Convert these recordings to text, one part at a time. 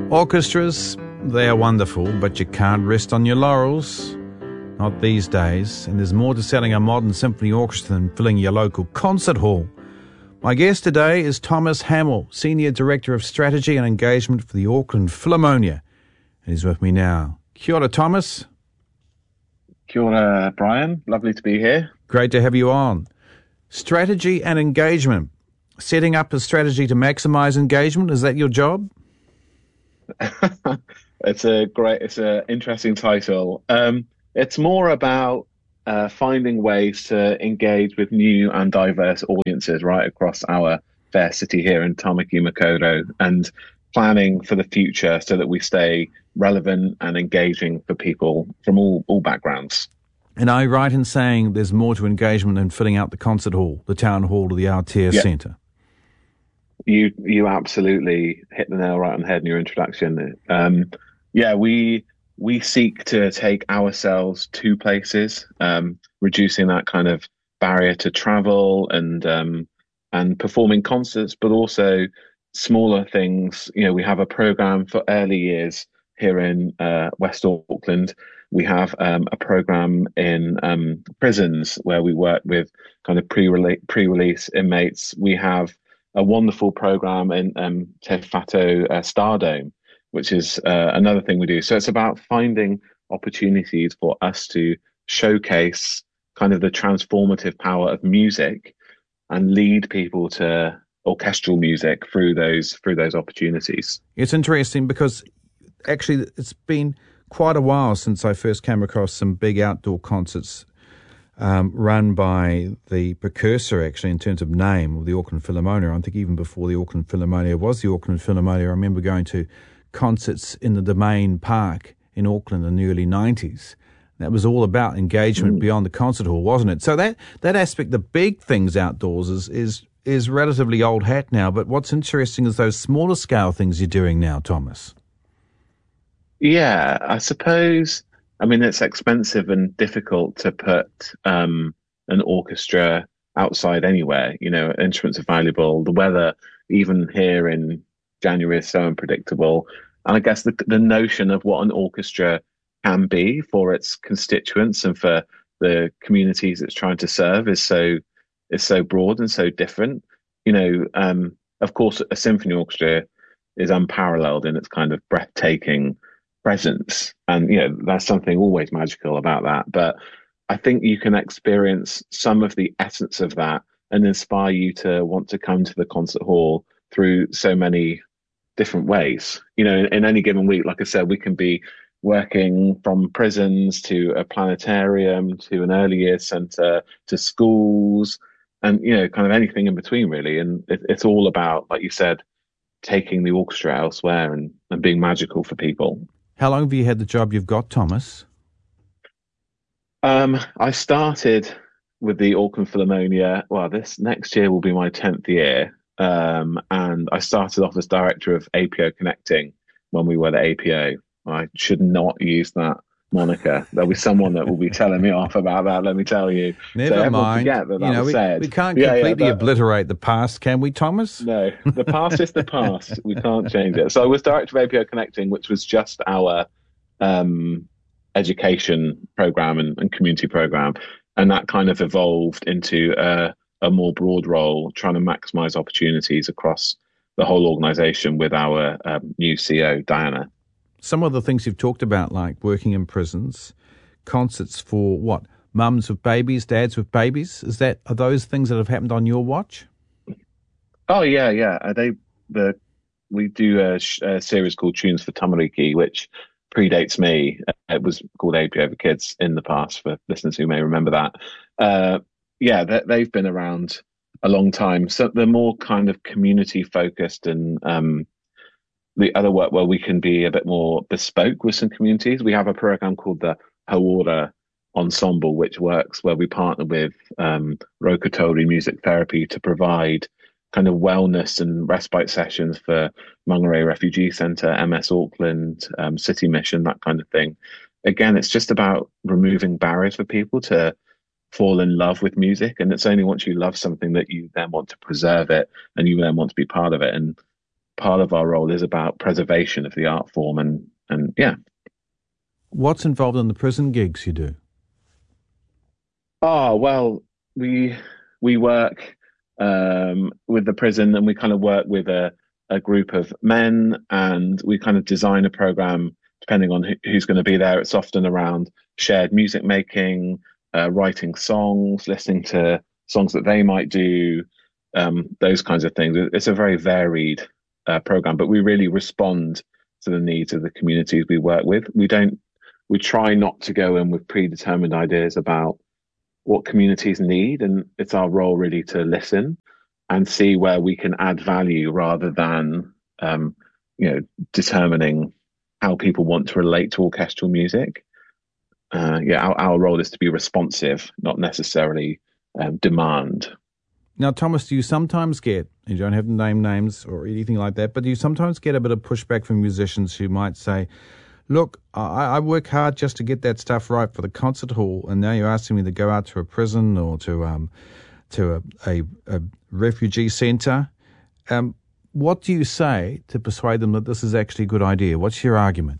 Orchestras, they are wonderful, but you can't rest on your laurels. Not these days, and there's more to selling a modern symphony orchestra than filling your local concert hall. My guest today is Thomas Hamill, Senior Director of Strategy and Engagement for the Auckland Philharmonia. And he's with me now. Kia ora, Thomas. Kia ora, Brian. Lovely to be here. Great to have you on. Strategy and engagement. Setting up a strategy to maximise engagement, is that your job? It's an interesting title. It's more about finding ways to engage with new and diverse audiences right across our fair city here in Tamaki Makaurau, and planning for the future so that we stay relevant and engaging for people from all backgrounds. And are you right in saying there's more to engagement than filling out the concert hall, the town hall, or the Aotea Centre? You absolutely hit the nail right on the head in your introduction. We seek to take ourselves to places, reducing that kind of barrier to travel and performing concerts, but also smaller things. You know, we have a program for early years here in West Auckland. We have a program in prisons where we work with kind of pre-release inmates. We have a wonderful program in Te Whātau Stardome, which is another thing we do. So it's about finding opportunities for us to showcase kind of the transformative power of music and lead people to orchestral music through those opportunities. It's interesting because actually it's been quite a while since I first came across some big outdoor concerts run by the precursor, actually, in terms of name, of the Auckland Philharmonia. I think even before the Auckland Philharmonia was the Auckland Philharmonia, I remember going to concerts in the Domain Park in Auckland in the early 90s. That was all about engagement beyond the concert hall, wasn't it? So that aspect, the big things outdoors, is relatively old hat now. But what's interesting is those smaller scale things you're doing now, Thomas. Yeah, I suppose. I mean, it's expensive and difficult to put an orchestra outside anywhere. You know, instruments are valuable. The weather, even here in January, is so unpredictable. And I guess the notion of what an orchestra can be for its constituents and for the communities it's trying to serve is so broad and so different. You know, of course, a symphony orchestra is unparalleled in its kind of breathtaking presence, and you know that's something always magical about that. But I think you can experience some of the essence of that and inspire you to want to come to the concert hall through so many different ways. You know, in any given week, like I said, we can be working from prisons to a planetarium to an early years centre to schools, and you know, kind of anything in between really. And it's all about, like you said, taking the orchestra elsewhere and being magical for people. How long have you had the job you've got, Thomas? I started with the Auckland Philharmonia. Well, this next year will be my 10th year. And I started off as director of APO Connecting when we were at APO. I should not use that moniker. There'll be someone that will be telling me off about that, let me tell you. Never mind. Forget that was said. We can't completely obliterate the past, can we, Thomas? No, the past is the past. We can't change it. So I was director of APO Connecting, which was just our education program and community program. And that kind of evolved into a more broad role, trying to maximize opportunities across the whole organization with our new CEO, Diana. Some of the things you've talked about, like working in prisons, concerts for what? Mums with babies, dads with babies? Are those things that have happened on your watch? Oh yeah. We do a series called Tunes for Tamariki, which predates me. It was called APO for Kids in the past, for listeners who may remember that. They've been around a long time. So they're more kind of community focused, and the other work where we can be a bit more bespoke with some communities. We have a program called the Hauora Ensemble, which works where we partner with Rokotori Music Therapy to provide kind of wellness and respite sessions for Mangere Refugee Centre, MS Auckland, City Mission, that kind of thing. Again, it's just about removing barriers for people to fall in love with music. And it's only once you love something that you then want to preserve it and you then want to be part of it. And part of our role is about preservation of the art form, and yeah. What's involved in the prison gigs you do? Oh, well, we work with the prison, and we kind of work with a group of men, and we kind of design a program depending on who's going to be there. It's often around shared music making, writing songs, listening to songs that they might do, those kinds of things. It's a very varied program, but we really respond to the needs of the communities we work with. We try not to go in with predetermined ideas about what communities need, and it's our role really to listen and see where we can add value rather than determining how people want to relate to orchestral music. Our role is to be responsive, not necessarily demand. Now, Thomas, do you sometimes get, you don't have to name names or anything like that, but do you sometimes get a bit of pushback from musicians who might say, look, I work hard just to get that stuff right for the concert hall, and now you're asking me to go out to a prison or to a refugee centre. What do you say to persuade them that this is actually a good idea? What's your argument?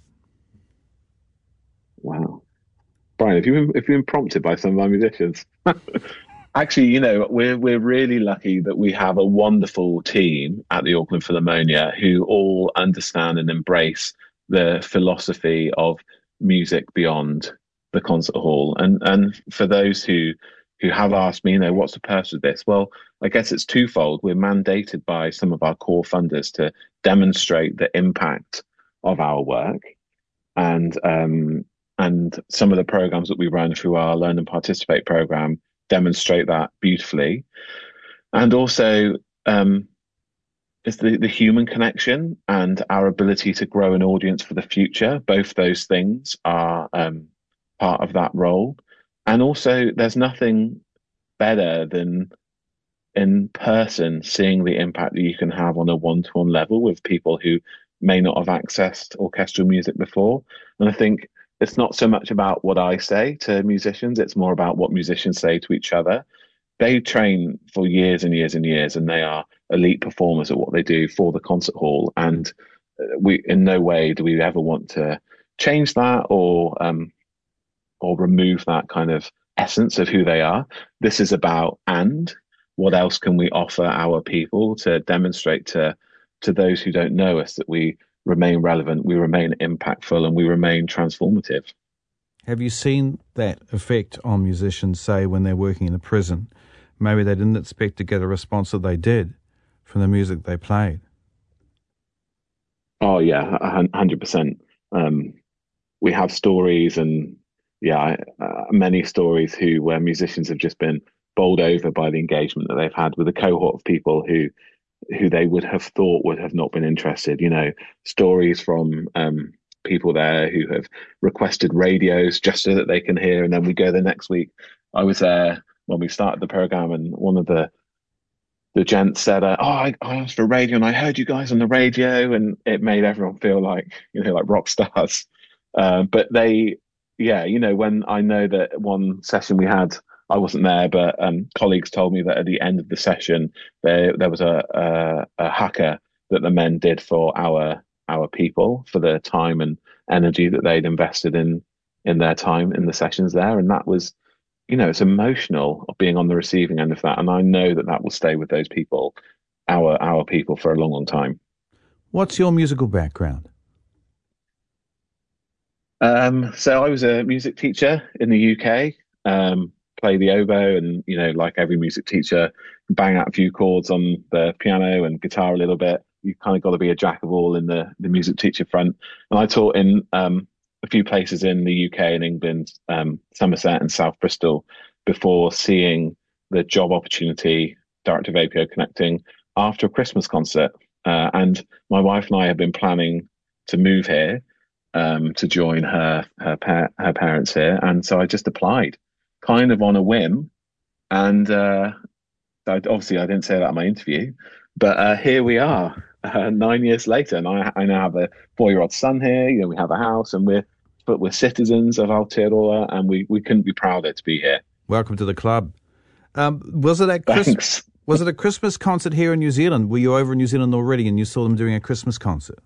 Wow. Brian, if you've been prompted by some of our musicians. Actually, we're really lucky that we have a wonderful team at the Auckland Philharmonia who all understand and embrace the philosophy of music beyond the concert hall. And for those who have asked me, what's the purpose of this? Well, I guess it's twofold. We're mandated by some of our core funders to demonstrate the impact of our work, and some of the programs that we run through our Learn and Participate program demonstrate that beautifully. And also, it's the human connection and our ability to grow an audience for the future. Both those things are part of that role. And also, there's nothing better than in person seeing the impact that you can have on a one-to-one level with people who may not have accessed orchestral music before. And I think it's not so much about what I say to musicians, it's more about what musicians say to each other. They train for years and years and years, and they are elite performers at what they do for the concert hall. And we, in no way do we ever want to change that or remove that kind of essence of who they are. This is about, and what else can we offer our people to demonstrate to those who don't know us that we remain relevant, we remain impactful, and we remain transformative. Have you seen that effect on musicians, say, when they're working in a prison? Maybe they didn't expect to get a response that they did from the music they played. Oh, yeah, 100%. We have stories, and many stories where musicians have just been bowled over by the engagement that they've had with a cohort of people who they would have thought would have not been interested. Stories from people there who have requested radios just so that they can hear, and then we go the next week. I was there when we started the program, and one of the gents said, I asked for a radio and I heard you guys on the radio, and it made everyone feel like rock stars. But when I know that one session we had, I wasn't there, but colleagues told me that at the end of the session, there was a haka that the men did for our people, for the time and energy that they'd invested in their time in the sessions there. And that was, it's emotional of being on the receiving end of that. And I know that will stay with those people, our people, for a long, long time. What's your musical background? So I was a music teacher in the UK. Play the oboe, and like every music teacher, bang out a few chords on the piano and guitar a little bit. You kind of got to be a jack of all in the music teacher front. And I taught in a few places in the UK and England, Somerset and South Bristol, before seeing the job opportunity Director of APO Connecting after a Christmas concert. And my wife and I have been planning to move here to join her parents here, and so I just applied, kind of on a whim, and obviously I didn't say that in my interview, but here we are 9 years later, and I now have a 4-year-old son here. We have a house, and we're citizens of Aotearoa, and we couldn't be prouder to be here. Welcome to the club. Was it at Thanks. Was it a Christmas concert here in New Zealand? Were you over in New Zealand already and you saw them doing a Christmas concert?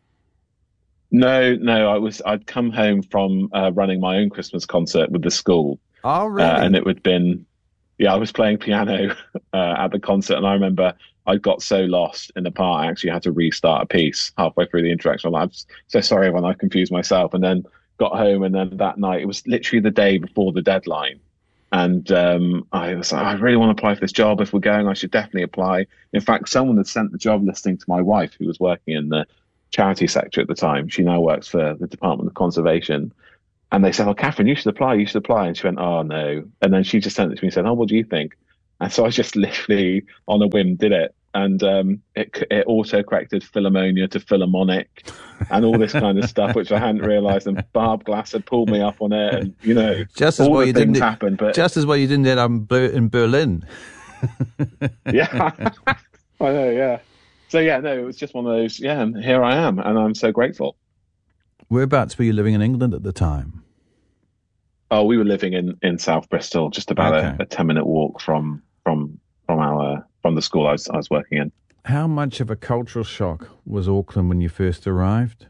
No. I'd come home from running my own Christmas concert with the school, Oh, really? and it would been, yeah, I was playing piano at the concert, and I remember I got so lost in the part, I actually had to restart a piece halfway through the introduction. I'm so sorry when I confused myself, and then got home, and then that night, it was literally the day before the deadline. And I was like, I really want to apply for this job. If we're going, I should definitely apply. In fact, someone had sent the job listing to my wife, who was working in the charity sector at the time. She now works for the Department of Conservation. And they said, "Oh, Catherine, you should apply. You should apply." And she went, "Oh, no." And then she just sent it to me and said, "Oh, what do you think?" And so I just literally on a whim did it. And it auto-corrected Philharmonia to Philharmonic and all this kind of stuff, which I hadn't realised. And Barb Glass had pulled me up on it. And, just as all well the you things didn't, happened. But just as well you didn't in Berlin. yeah, I know, yeah. So, yeah, no, it was just one of those, yeah, and here I am. And I'm so grateful. Whereabouts were you living in England at the time? Oh, we were living in South Bristol, just about Okay. a 10-minute walk from the school I was working in. How much of a cultural shock was Auckland when you first arrived?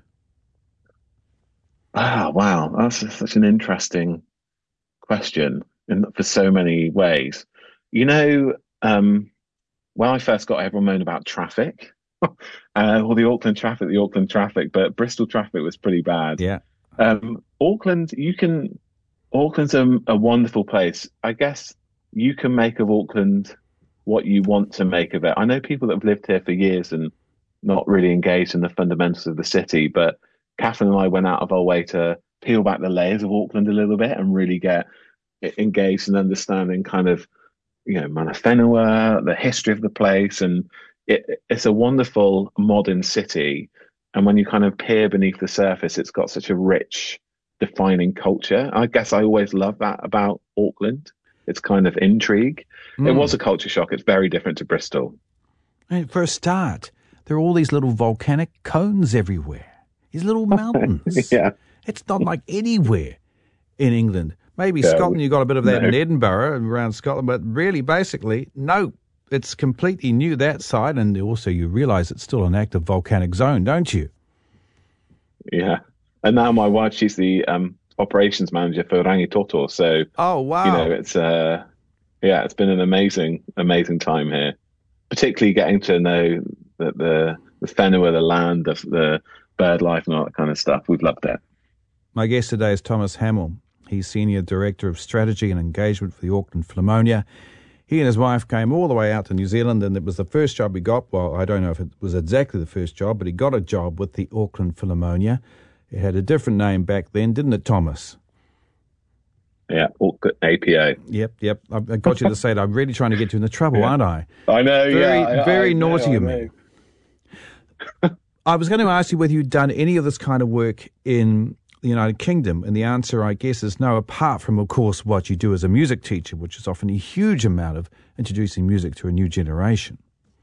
Ah, wow, that's such an interesting question for so many ways. You know, when I first got, everyone moaned about traffic, or the Auckland traffic, but Bristol traffic was pretty bad. Yeah. Auckland, Auckland's a wonderful place. I guess you can make of Auckland what you want to make of it. I know people that have lived here for years and not really engaged in the fundamentals of the city, but Catherine and I went out of our way to peel back the layers of Auckland a little bit and really get engaged in understanding kind of, Mana Whenua, the history of the place. And it's a wonderful modern city. And when you kind of peer beneath the surface, it's got such a rich, defining culture. I guess I always love that about Auckland. It's kind of intrigue. It was a culture shock. It's very different to Bristol. And for a start, there are all these little volcanic cones everywhere. These little mountains. Yeah. It's not like anywhere in England. Maybe Yeah, Scotland, you got a bit of that no. in Edinburgh and around Scotland, but really, basically, no. It's completely new, that side, and also you realise it's still an active volcanic zone, don't you? Yeah. And now my wife, she's the operations manager for Rangitoto. So, Oh, wow. it's it's been an amazing, amazing time here. Particularly getting to know the whenua, the land, the bird life and all that kind of stuff. We've loved it. My guest today is Thomas Hamill. He's Senior Director of Strategy and Engagement for the Auckland Philharmonia. He and his wife came all the way out to New Zealand, and it was the first job he got. Well, I don't know if it was exactly the first job, but he got a job with the Auckland Philharmonia. It had a different name back then, didn't it, Thomas? Yeah, Auckland APA. Yep. I got you to say it. I'm really trying to get you into trouble, aren't I? I know, Very I know, naughty I of know. me. I was going to ask you whether you'd done any of this kind of work in the United Kingdom, and the answer, I guess, is no, apart from, of course, what you do as a music teacher, which is often a huge amount of introducing music to a new generation.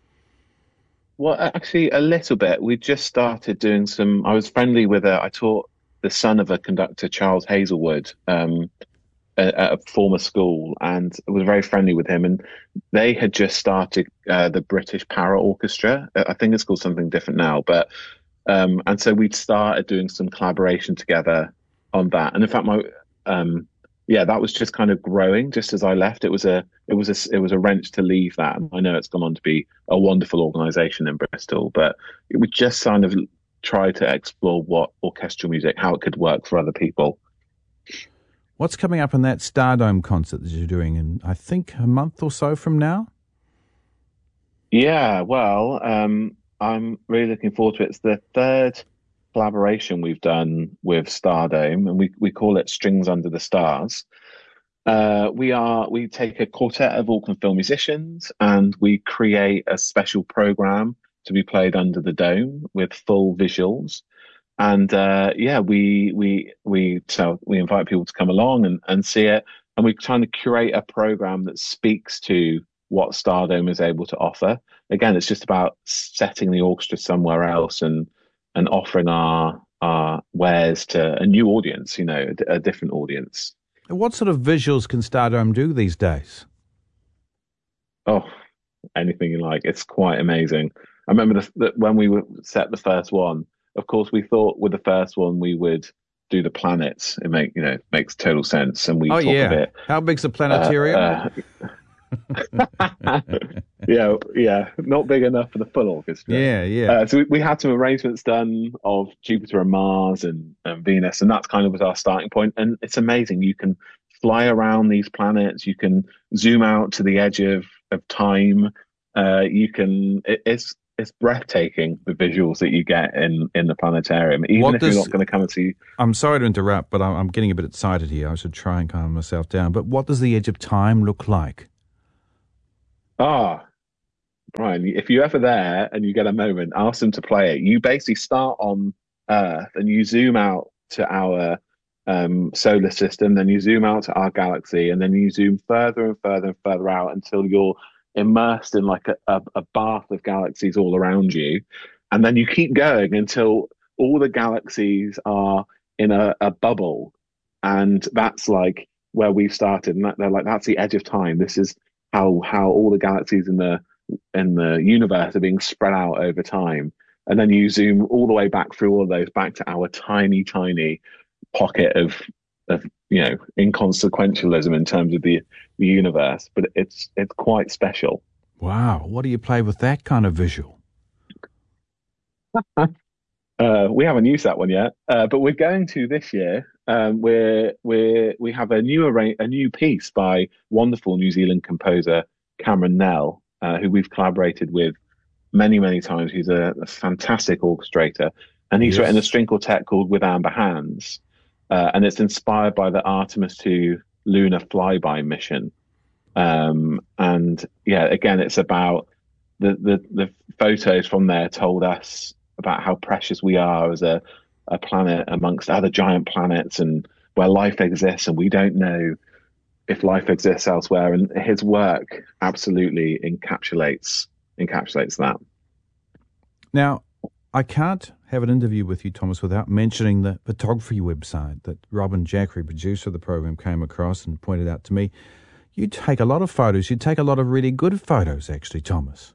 Well, actually, a little bit. We just started doing I was friendly with I taught the son of a conductor, Charles Hazelwood, at a former school, and was very friendly with him. And they had just started the British Para Orchestra. I think it's called something different now, but and so we'd started doing some collaboration together on that. And in fact, that was just kind of growing just as I left. It was a wrench to leave that. I know it's gone on to be a wonderful organisation in Bristol, but we just kind of tried to explore what orchestral music, how it could work for other people. What's coming up in that Stardome concert that you're doing in, I think, a month or so from now? Yeah, well, I'm really looking forward to it. It's the third collaboration we've done with Stardome, and we call it Strings Under the Stars. We take a quartet of Auckland film musicians and we create a special program to be played under the dome with full visuals. And we invite people to come along and see it, and we're trying to curate a program that speaks to what Stardome is able to offer. Again, it's just about setting the orchestra somewhere else and offering our wares to a new audience, a different audience. And what sort of visuals can Stardome do these days? Oh, anything you like. It's quite amazing. I remember when we set the first one. Of course, we thought with the first one we would do the planets. Makes total sense, and we Oh talk of yeah. it. How big's the Uh, planetarium? yeah, yeah, not big enough for the full orchestra. Yeah, yeah. So we had some arrangements done of Jupiter and Mars and Venus, and that's kind of was our starting point. And it's amazing. You can fly around these planets. You can zoom out to the edge of time. It's breathtaking, the visuals that you get in the planetarium, even What if you're does not going to come and see. I'm sorry to interrupt, but I'm getting a bit excited here. I should try and calm myself down. But what does the edge of time look like? Ah, Brian, if you're ever there and you get a moment, ask them to play it. You basically start on Earth and you zoom out to our solar system, then you zoom out to our galaxy, and then you zoom further and further and further out until you're immersed in like a bath of galaxies all around you. And then you keep going until all the galaxies are in a bubble. And that's like where we started. And they're like, that's the edge of time. This is how all the galaxies in the universe are being spread out over time. And then you zoom all the way back through all of those back to our tiny, tiny pocket of inconsequentialism in terms of the universe. But it's quite special. Wow. What do you play with that kind of visual? We haven't used that one yet, but we're going to this year. We have a new piece by wonderful New Zealand composer Cameron Nell, who we've collaborated with many, many times. He's a fantastic orchestrator, and he's written a string quartet called With Amber Hands, and it's inspired by the Artemis 2 lunar flyby mission. And yeah, again, it's about the photos from there told us about how precious we are as a planet amongst other giant planets, and where life exists, and we don't know if life exists elsewhere. And his work absolutely encapsulates that. Now, I can't have an interview with you, Thomas, without mentioning the photography website that Robin Jackery, producer of the program, came across and pointed out to me. You take a lot of photos. You take a lot of really good photos, actually, Thomas.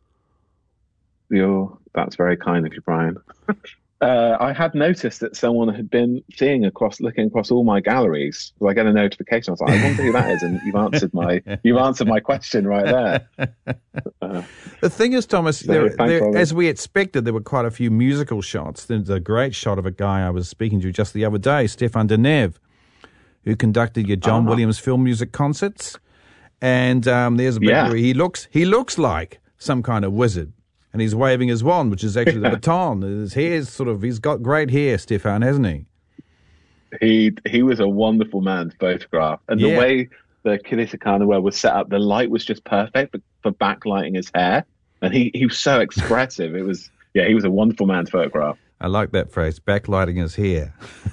That's very kind of you, Brian. I had noticed that someone had been looking across all my galleries. So I get a notification. I was like, I wonder who that is, and you've answered my question right there. The thing is, Thomas, as we expected, there were quite a few musical shots. There's a great shot of a guy I was speaking to just the other day, Stefan Deneve, who conducted your John Williams film music concerts. And there's a bit where he looks like some kind of wizard. And he's waving his wand, which is actually the baton. His hair's he's got great hair, Stefan, hasn't he? He was a wonderful man to photograph. And the way the Kirisakana was set up, the light was just perfect for backlighting his hair. And he was so expressive. He was a wonderful man to photograph. I like that phrase, backlighting his hair.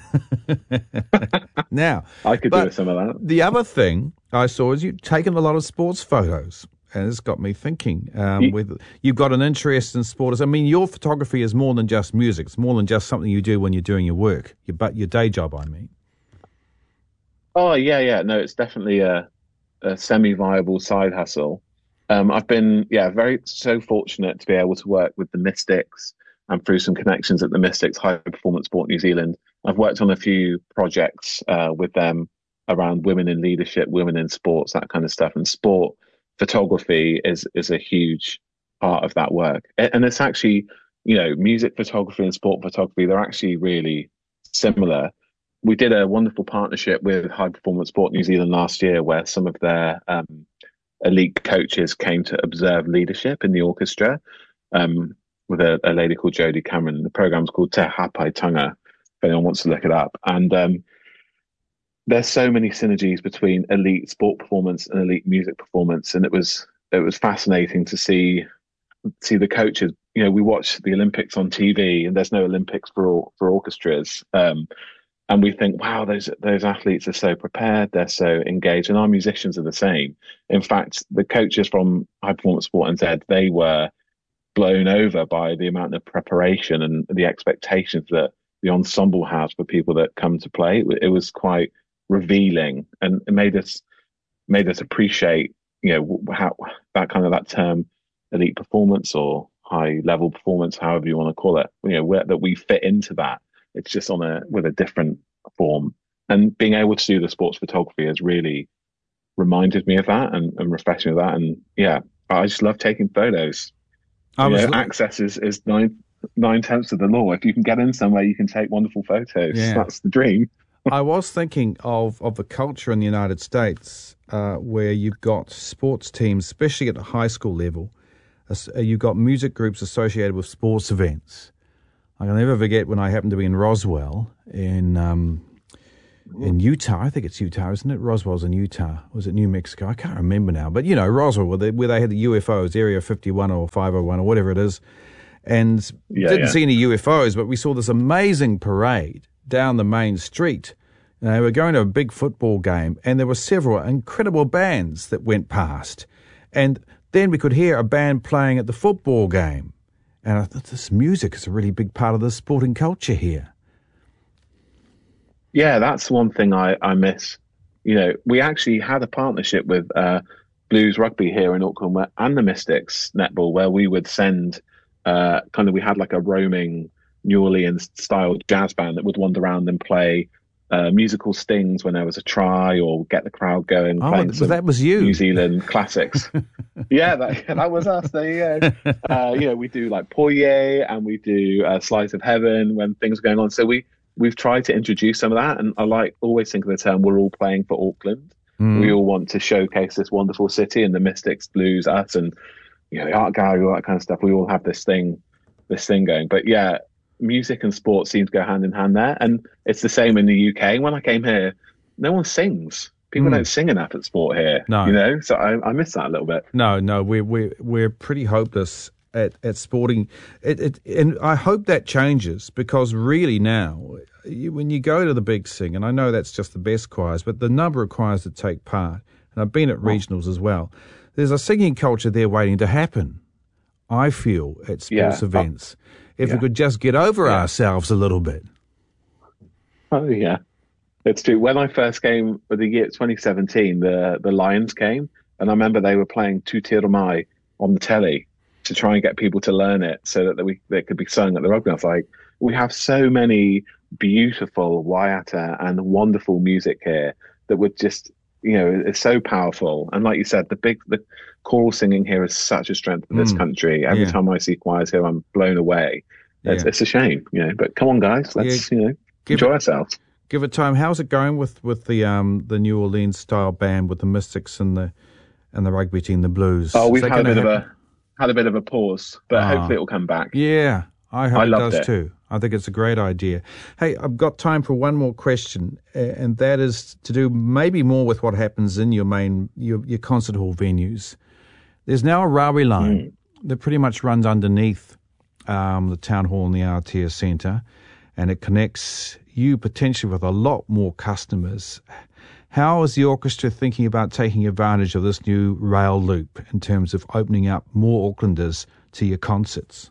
Now, I could do some of that. The other thing I saw is you've taken a lot of sports photos. And it's got me thinking. You've got an interest in sport. I mean, your photography is more than just music. It's more than just something you do when you're doing your work, your day job, I mean. Oh, yeah. No, it's definitely a semi-viable side hustle. I've been, so fortunate to be able to work with the Mystics, and through some connections at the Mystics High Performance Sport New Zealand. I've worked on a few projects with them around women in leadership, women in sports, that kind of stuff. And sport photography is a huge part of that work. And it's actually, music photography and sport photography, they're actually really similar. We did a wonderful partnership with High Performance Sport New Zealand last year, where some of their elite coaches came to observe leadership in the orchestra with a lady called Jodie Cameron. The program's called Te Hapai Tanga, if anyone wants to look it up. And there's so many synergies between elite sport performance and elite music performance, and it was fascinating to see the coaches. We watch the Olympics on TV, and there's no Olympics for orchestras, and we think, wow, those athletes are so prepared, they're so engaged, and our musicians are the same. In fact, the coaches from High Performance Sport NZ, they were blown over by the amount of preparation and the expectations that the ensemble has for people that come to play. It was quite revealing, and it made us appreciate how that term elite performance or high level performance, however you want to call it, that we fit into that. It's just with a different form. And being able to do the sports photography has really reminded me of that and refreshed me of that. And yeah, I just love taking photos. Access is nine-tenths of the law. If you can get in somewhere, you can take wonderful photos. Yeah. That's the dream. I was thinking of the culture in the United States where you've got sports teams, especially at the high school level. You've got music groups associated with sports events. I can never forget when I happened to be in Roswell in Utah. I think it's Utah, isn't it? Roswell's in Utah. Was it New Mexico? I can't remember now. But, Roswell, where they had the UFOs, Area 51 or 501 or whatever it is. And didn't see any UFOs, but we saw this amazing parade down the main street. They were going to a big football game, and there were several incredible bands that went past. And then we could hear a band playing at the football game. And I thought this music is a really big part of the sporting culture here. Yeah, that's one thing I miss. We actually had a partnership with Blues Rugby here in Auckland and the Mystics Netball, where we would send we had like a roaming New Orleans style jazz band that would wander around and play musical stings when there was a try or get the crowd going. Oh, that was you. New Zealand classics. Yeah, that was us. There you go. We do like Poirier and we do Slice of Heaven when things are going on. So we've tried to introduce some of that. And I always think of the term, we're all playing for Auckland. We all want to showcase this wonderful city, and the Mystics, Blues, us, and the art gallery, all that kind of stuff. We all have this thing going. But yeah, music and sport seem to go hand in hand there. And it's the same in the UK. When I came here, no one sings. People don't sing enough at sport here. No. So I miss that a little bit. No, we're pretty hopeless at sporting. And I hope that changes, because really now, when you go to the big sing, and I know that's just the best choirs, but the number of choirs that take part, and I've been at regionals as well, there's a singing culture there waiting to happen, I feel, at sports events. If we could just get over ourselves a little bit. Oh, yeah. It's true. When I first came for the year 2017, the Lions came, and I remember they were playing Tu Tira Mai on the telly to try and get people to learn it so that they could be sung at the rugby. I was like, we have so many beautiful waiata and wonderful music here that would just, it's so powerful. And like you said, the choral singing here is such a strength of this country. Every time I see choirs here, I'm blown away. It's a shame, but come on, guys, let's, enjoy ourselves. Give it time. How's it going with the New Orleans style band with the Mystics and the rugby team, the Blues? Oh, we've had a bit of a pause, but hopefully it will come back. Yeah, I hope it does too. I think it's a great idea. Hey, I've got time for one more question, and that is to do maybe more with what happens in your concert hall venues. There's now a railway line that pretty much runs underneath the town hall and the Aotea Centre, and it connects you potentially with a lot more customers. How is the orchestra thinking about taking advantage of this new rail loop in terms of opening up more Aucklanders to your concerts?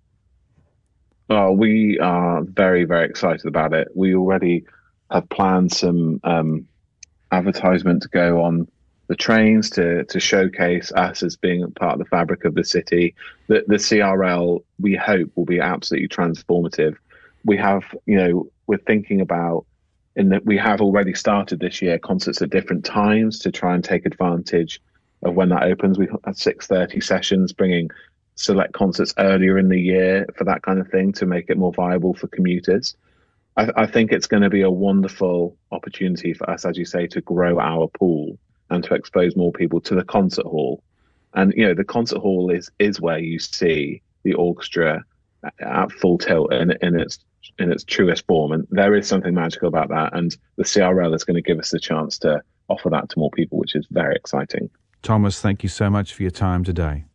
Oh, we are very, very excited about it. We already have planned some advertisement to go on the trains to showcase us as being part of the fabric of the city. The CRL, we hope, will be absolutely transformative. We have, we're thinking about, in that we have already started this year concerts at different times to try and take advantage of when that opens. We have 6:30 sessions, bringing select concerts earlier in the year for that kind of thing to make it more viable for commuters. I think it's going to be a wonderful opportunity for us, as you say, to grow our pool and to expose more people to the concert hall. And, the concert hall is where you see the orchestra at full tilt in its truest form. And there is something magical about that. And the CRL is going to give us the chance to offer that to more people, which is very exciting. Thomas, thank you so much for your time today.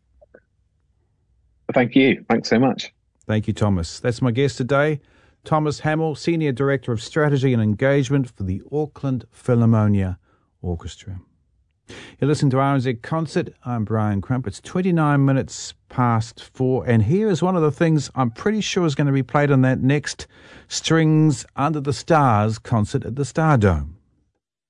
Thank you. Thanks so much. Thank you, Thomas. That's my guest today, Thomas Hamill, Senior Director of Strategy and Engagement for the Auckland Philharmonia Orchestra. You're listening to RNZ Concert. I'm Brian Crump. It's 29 minutes past 4, and here is one of the things I'm pretty sure is going to be played on that next Strings Under the Stars concert at the Stardome.